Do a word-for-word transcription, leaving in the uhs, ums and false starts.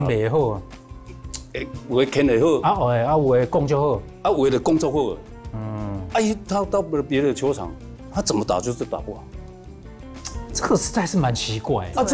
袂好啊， 诶，有的牵得好， 啊有的啊有的攻就好， 啊，有的工作好， 嗯， 哎，他到别的球场，他怎么打就是打不好。 这个实在是蛮奇怪的。